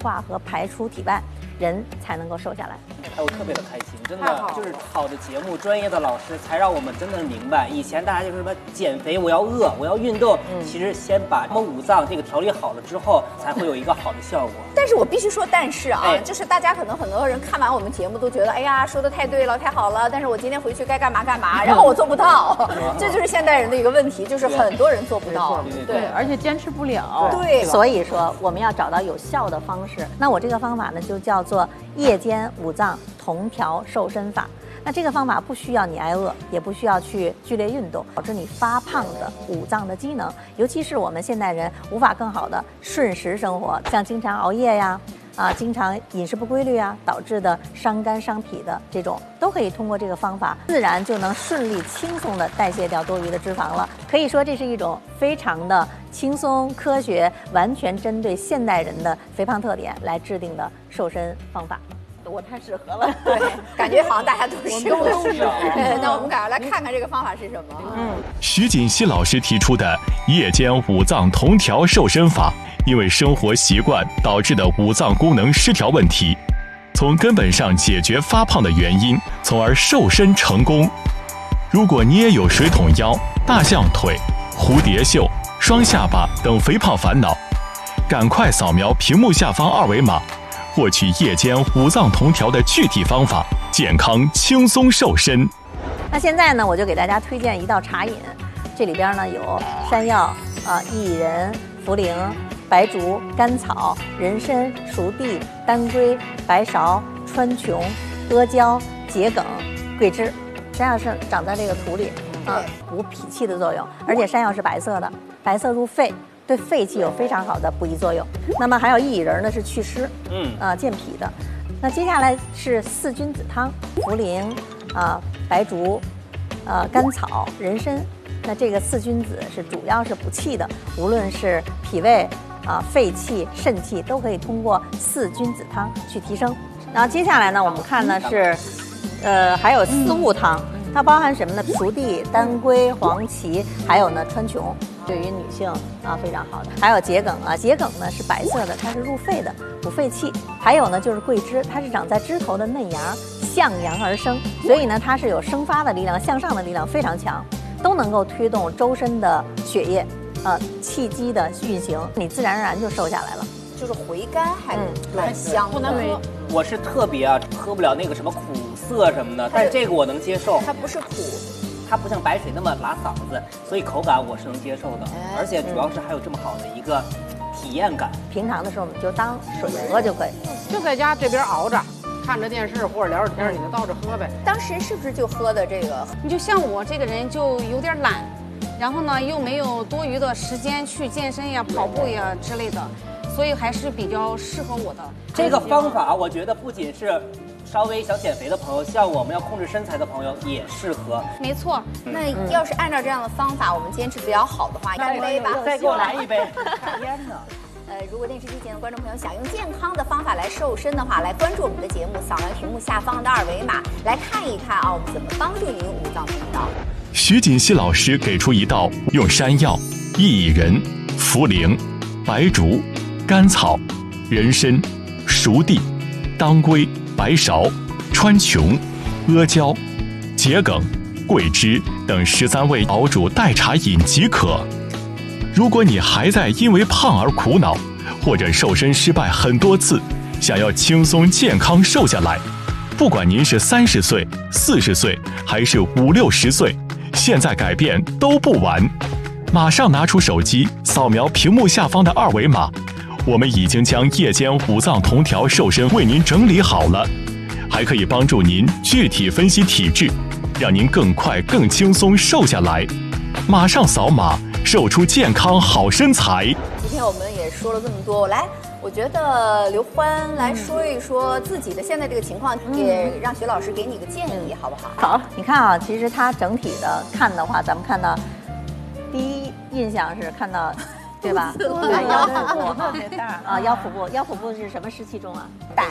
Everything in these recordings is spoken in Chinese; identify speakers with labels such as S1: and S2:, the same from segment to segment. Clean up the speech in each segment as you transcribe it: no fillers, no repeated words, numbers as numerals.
S1: 化和排出体外，人才能够瘦下来。
S2: 我特别的开心，真的就是好的节目，专业的老师才让我们真的明白，以前大家就是什么减肥，我要饿，我要运动，其实先把我们五脏这个调理好了之后，才会有一个好的效果。
S3: 但是我必须说，但是啊，就是大家可能很多人看完我们节目都觉得，哎呀，说的太对了，太好了，但是我今天回去该干嘛干嘛，然后我做不到，这就是现代人的一个问题，就是很多人做不到，
S4: 对，而且坚持不了。
S3: 对，
S1: 所以说我们要找到有效的方式。那我这个方法呢，就叫做夜间五脏同调瘦身法。那这个方法不需要你挨饿，也不需要去剧烈运动，导致你发胖的五脏的机能，尤其是我们现代人无法更好的顺时生活，像经常熬夜呀。经常饮食不规律啊，导致的伤肝伤脾的这种，都可以通过这个方法，自然就能顺利轻松的代谢掉多余的脂肪了。可以说这是一种非常的轻松、科学，完全针对现代人的肥胖特点来制定的瘦身方法。我太适合了，
S3: 对，感觉好像大家都适合。那我们赶快来看看这个方法是什么。
S5: 徐锦熙老师提出的夜间五脏同调瘦身法，因为生活习惯导致的五脏功能失调问题，从根本上解决发胖的原因，从而瘦身成功。如果你也有水桶腰、大象腿、蝴蝶袖、双下巴等肥胖烦恼，赶快扫描屏幕下方二维码，获取夜间五脏同调的具体方法，健康轻松瘦身。
S1: 那现在呢，我就给大家推荐一道茶饮，这里边呢有山药、薏仁、茯苓、白术、甘草、人参、熟地、当归、白芍、川穹、阿胶、桔梗、桂枝。山药是长在这个土里，补脾气的作用，而且山药是白色的，白色入肺，对肺气有非常好的补益作用。那么还有薏仁呢，是祛湿，健脾的。那接下来是四君子汤，茯苓、白术、甘草、人参。那这个四君子是主要是补气的，无论是脾胃、肺气、肾气都可以通过四君子汤去提升。然后接下来呢，我们看呢是，还有四物汤，它包含什么呢？熟地、当归、黄芪，还有呢川穹，对于女性非常好的。还有桔梗桔梗呢是白色的，它是入肺的，补肺气。还有呢就是桂枝，它是长在枝头的嫩芽，向阳而生，所以呢它是有生发的力量，向上的力量非常强。都能够推动周身的血液，气机的运行，你自然而然就瘦下来了。
S3: 就是回甘还蛮香的。
S2: 我是特别喝不了那个什么苦涩什么的，但是这个我能接受。
S3: 它不是苦，
S2: 它不像白水那么拉嗓子，所以口感我是能接受的，而且主要是还有这么好的一个体验感。
S1: 平常的时候我们就当水喝就可以，
S4: 就在家这边熬着。看着电视或者聊着天，你就倒着喝呗。
S3: 当时是不是就喝的这个？
S6: 你就像我这个人就有点懒，然后呢又没有多余的时间去健身呀、跑步呀之类的，所以还是比较适合我的。
S2: 这个方法我觉得不仅是稍微想减肥的朋友，像我们要控制身材的朋友也适合。
S6: 没错。
S3: 那要是按照这样的方法，我们坚持比较好的话，干杯吧！
S2: 再给我来一杯。天哪！
S3: 如果电视机前的观众朋友想用健康的方法来瘦身的话，来关注我们的节目，扫描屏幕下方的二维码，来看一看我们怎么帮助您五脏同调。
S5: 徐锦熙老师给出一道用山药、薏仁、茯苓、白术、甘草、人参、熟地、当归、白芍、川穹、阿胶、桔梗、桂枝等13味熬煮代茶饮即可。如果你还在因为胖而苦恼，或者瘦身失败很多次，想要轻松健康瘦下来，不管您是30岁、40岁还是50、60岁，现在改变都不晚。马上拿出手机，扫描屏幕下方的二维码，我们已经将夜间五脏同调瘦身为您整理好了，还可以帮助您具体分析体质，让您更快更轻松瘦下来。马上扫码，瘦出健康好身材。
S3: 今天我们也说了这么多，我觉得刘欢来说一说自己的现在这个情况，也让徐老师给你个建议，好不好？
S1: 好，你看其实他整体的看的话，咱们看到第一印象是看到，对吧？对，腰腹部特别大腰腹部是什么湿气重啊？
S3: 肝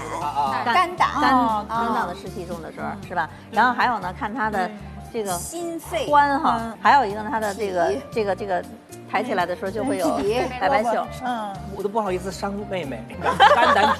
S1: 脏的湿气重的时候，是吧？然后还有呢，看他的这个
S3: 心肺
S1: 髋还有一个呢，他的这个抬起来的时候就会有白袖。
S2: 我都不好意思伤妹妹，肝胆